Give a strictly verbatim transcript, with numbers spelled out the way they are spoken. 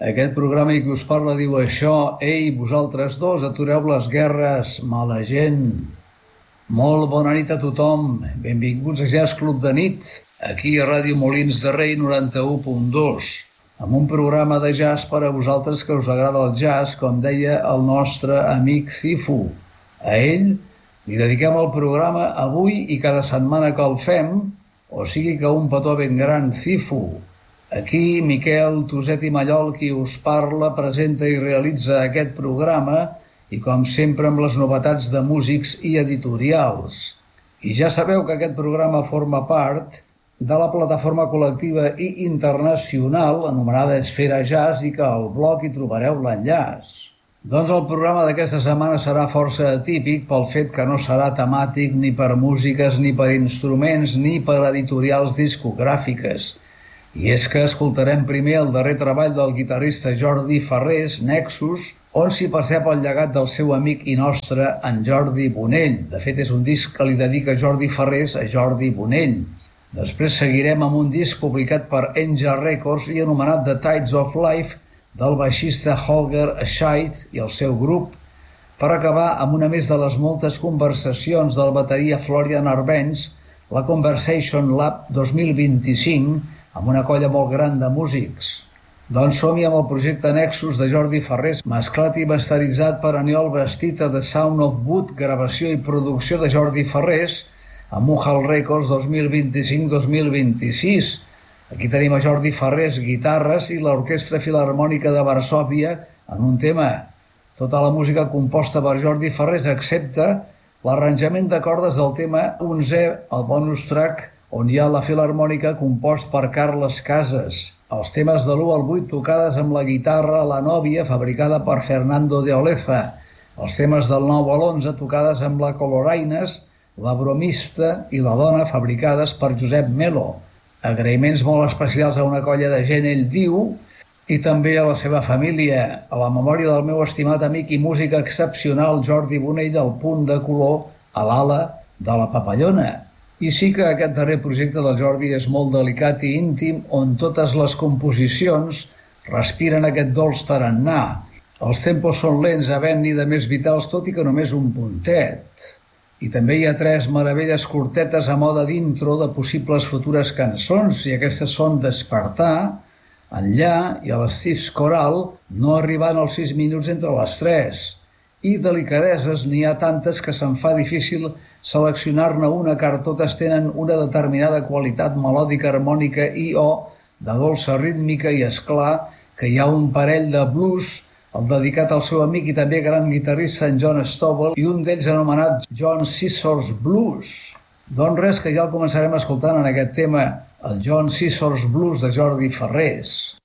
Aquest programa i qui us parla diu això: ei, vosaltres dos, atureu les guerres, mala gent. Molt bona nit a tothom, benvinguts a Jazz Club de nit, aquí a Ràdio Molins de Rei noranta-u punt dos, amb un programa de jazz per a vosaltres que us agrada el jazz, com deia el nostre amic Cifu. A ell li dediquem el programa avui i cada setmana que el fem, o sigui que un petó ben gran, Cifu. Aquí Miquel Tuset i Mallol, qui us parla, presenta i realitza aquest programa i com sempre amb les novetats de músics i editorials. I ja sabeu que aquest programa forma part de la plataforma col·lectiva i internacional anomenada Esfera Jazz i que al blog hi trobareu l'enllaç. Doncs el programa d'aquesta setmana serà força atípic pel fet que no serà temàtic ni per músiques, ni per instruments, ni per editorials discogràfiques. I és que escoltarem primer el darrer treball del guitarrista Jordi Farrés, Nexus, on s'hi percep el llegat del seu amic i nostre, en Jordi Bonell. De fet, és un disc que li dedica Jordi Farrés a Jordi Bonell. Després seguirem amb un disc publicat per Enja Records i anomenat The Tides of Life, del baixista Holger Scheidt i el seu grup, per acabar amb una més de les moltes conversacions del bateria Florian Arbenz, la Conversation Lab dos mil vint-i-cinc, amb una colla molt gran de músics. Doncs som-hi amb el projecte Nexus de Jordi Farrés, mesclat i masteritzat per Aniol Bastit a The Sound of Wood, gravació i producció de Jordi Farrés, a Muhal Records dos mil vint-i-cinc dos mil vint-i-sis. Aquí tenim a Jordi Farrés, guitarres, i l'Orquestra Filharmònica de Varsòvia en un tema. Tota la música composta per Jordi Farrés, excepte l'arranjament de cordes del tema onzè, el bonus track, on hi ha la Filharmònica compost per Carles Casas. Els temes de l'u al vuit tocades amb la guitarra La Nòvia, fabricada per Fernando de Oleza. Els temes del nou al onze tocades amb la Coloraines, la Bromista i la Dona, fabricades per Josep Melo. Agraïments molt especials a una colla de gent, ell diu, i també a la seva família, a la memòria del meu estimat amic i músic excepcional Jordi Bonell, del Punt de Color a l'ala de la Papallona. I sí que aquest darrer projecte del Jordi és molt delicat i íntim, on totes les composicions respiren aquest dolç tarannà. Els tempos són lents, havent-n'hi de més vitals, tot i que només un puntet. I també hi ha tres meravelles curtetes a moda d'intro de possibles futures cançons, i aquestes són Despertar, Enllà i a l'Estius Coral, no arribant als sis minuts entre les tres. I delicadeses n'hi ha tantes que se'n fa difícil seleccionar-ne una, car totes tenen una determinada qualitat melòdica, harmònica i o de dolça rítmica, i és clar que hi ha un parell de blues, el dedicat al seu amic i també gran guitarrista en John Stovall, i un d'ells anomenat John Scissors Blues. Doncs res, que ja el començarem escoltant en aquest tema, el John Scissors Blues de Jordi Farrés.